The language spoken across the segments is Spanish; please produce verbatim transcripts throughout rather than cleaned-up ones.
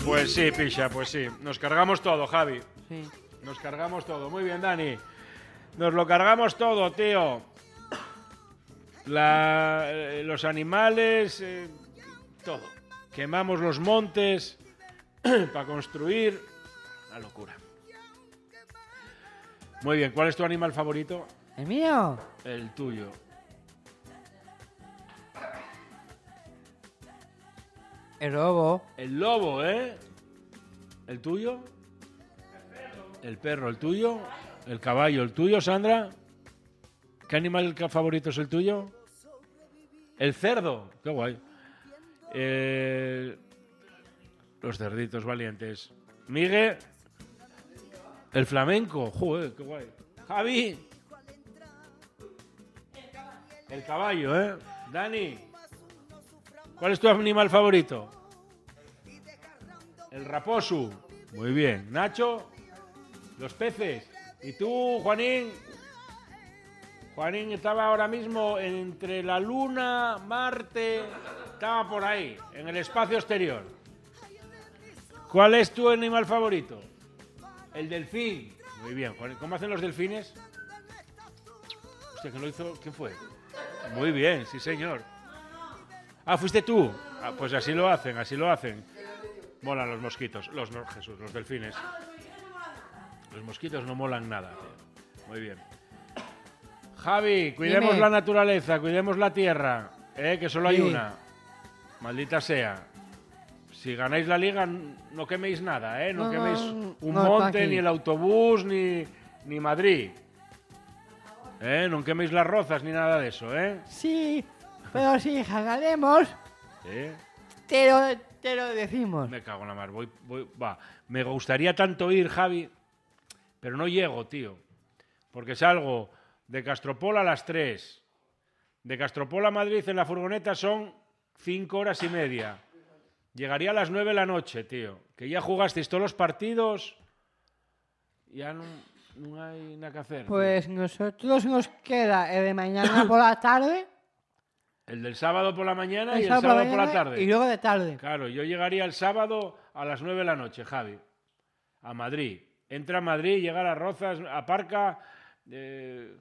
Pues sí, picha, pues sí. Nos cargamos todo, Javi. Sí. Nos cargamos todo. Muy bien, Dani. Nos lo cargamos todo, tío. La, eh, los animales, eh, todo. Quemamos los montes para construir. Una locura. Muy bien, ¿cuál es tu animal favorito? ¿El mío? El tuyo. El lobo. El lobo, ¿eh? ¿El tuyo? El perro, ¿el tuyo? El caballo, ¿el tuyo, Sandra? ¿Qué animal favorito es el tuyo? El cerdo. Qué guay. Eh, los cerditos valientes. Miguel. El flamenco. Joder, qué guay. Javi. El caballo, ¿eh? Dani. ¿Cuál es tu animal favorito? El raposo. Muy bien. Nacho. Los peces. ¿Y tú, Juanín? Juanín estaba ahora mismo entre la Luna, Marte, estaba por ahí, en el espacio exterior. ¿Cuál es tu animal favorito? El delfín. Muy bien, Juanín. ¿Cómo hacen los delfines? Hostia, ¿quién lo hizo? ¿Quién fue? Muy bien, sí señor. Ah, ¿fuiste tú? Ah, pues así lo hacen, así lo hacen. Molan los mosquitos, los no, Jesús, los delfines. Los mosquitos no molan nada, tío. Muy bien. Javi, cuidemos Dime. la naturaleza, cuidemos la tierra, ¿eh? Que solo hay Sí. una. Maldita sea. Si ganáis la liga, no queméis nada, ¿eh? No, No, queméis no, un no, está monte, aquí. ni el autobús, ni, ni Madrid. ¿Eh? No queméis las rozas, ni nada de eso, ¿eh? Sí, pero si ganaremos, ¿Eh? te lo, te lo decimos. Me cago en la mar. Voy, voy, va. Me gustaría tanto ir, Javi, pero no llego, tío. Porque salgo de Castropol a las tres. De Castropol a Madrid en la furgoneta son cinco horas y media. Llegaría a las nueve de la noche, tío. Que ya jugasteis todos los partidos. Ya no, no hay nada que hacer. tío. Pues nosotros nos queda el de mañana por la tarde. El del sábado por la mañana y el sábado sábado por la mañana tarde. Y luego de tarde. Claro, yo llegaría el sábado a las nueve de la noche, Javi. A Madrid. Entra a Madrid, llega a las Rozas, aparca. Eh...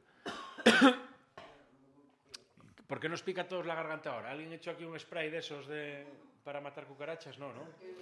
¿Por qué nos pica a todos la garganta ahora? ¿Alguien ha hecho aquí un spray de esos de... para matar cucarachas? No, ¿no?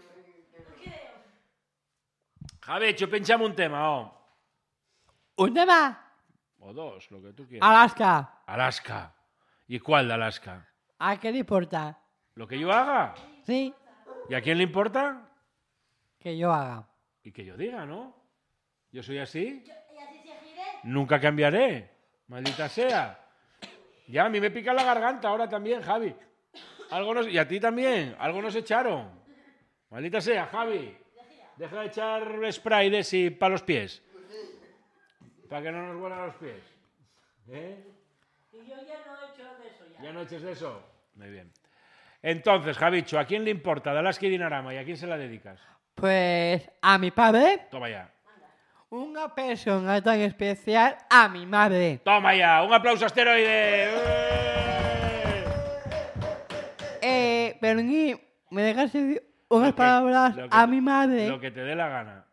Javi, hecho, pinchame un tema, oh. ¿Un tema? O dos, lo que tú quieras. Alaska. Alaska. ¿Y cuál de Alaska? ¿A qué le importa? ¿Lo que yo haga? Sí, ¿Y a quién le importa? que yo haga. Y que yo diga, ¿no? Yo soy así. Nunca cambiaré. Maldita sea. Ya, a mí me pica la garganta ahora también, Javi. Algo nos... Y a ti también. Algo nos echaron. Maldita sea, Javi. Deja de echar spray de sí para los pies. Para que no nos huelan los pies. ¿Eh? Y yo ya no he hecho de eso ya. ¿Ya no eches de eso? Muy bien. Entonces, Javicho, ¿a quién le importa de Alaska y Dinarama y a quién se la dedicas? Pues a mi padre, Toma ya. una persona tan especial a mi madre. Toma ya. Un aplauso asteroide. ¡Eh! Eh, Berni, ¿me dejas decir unas Lo que- palabras lo que a te- mi madre? Lo que te dé la gana.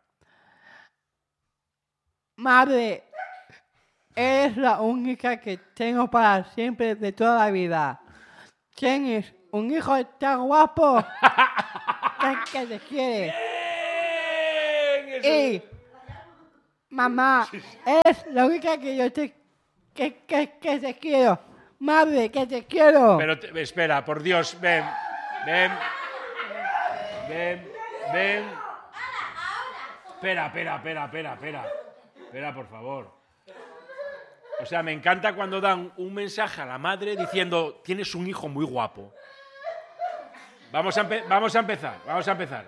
Madre, eres la única que tengo para siempre de toda la vida. Tienes un hijo tan guapo que, que te quiere. Bien, eso- Y, mamá, eres la única que yo te, que, que, que te quiero. Madre, que te quiero. Pero te- espera, por Dios, ven, ven, ven, ven. Espera, espera, espera, espera, espera. Espera, por favor. O sea, me encanta cuando dan un mensaje a la madre diciendo, tienes un hijo muy guapo. Vamos a, empe- vamos a empezar, vamos a empezar.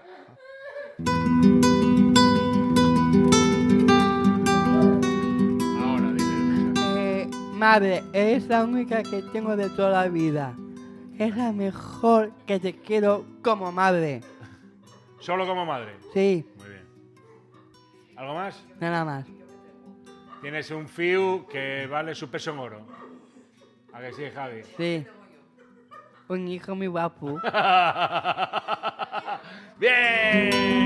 Ahora, dile el mensaje. Eh, madre, eres la única que tengo de toda la vida. Es la mejor que te quiero como madre. Solo como madre. Sí, Muy bien. ¿Algo más? nada más. Tienes un fiu que vale su peso en oro. ¿A que sí, Javi? Sí. Un hijo muy guapo. ¡Bien!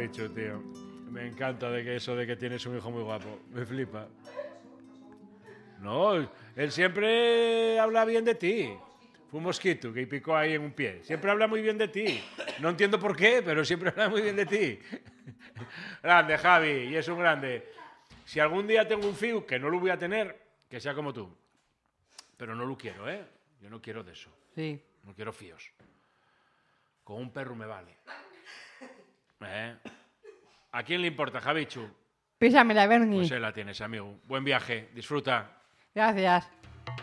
Javichu, tío. Me encanta de que eso de que tienes un hijo muy guapo. Me flipa. No, él siempre habla bien de ti. Fue un mosquito que picó ahí en un pie. Siempre habla muy bien de ti. No entiendo por qué, pero siempre habla muy bien de ti. Grande, Javi, y es un grande. Si algún día tengo un fiu, que no lo voy a tener, que sea como tú. Pero no lo quiero, ¿eh? Yo no quiero de eso. Sí. No quiero fíos. Con un perro me vale. ¿Eh? ¿A quién le importa, Javichu? Písamela, Bernie. Pues ahí la tienes, amigo. Buen viaje. Disfruta. Gracias.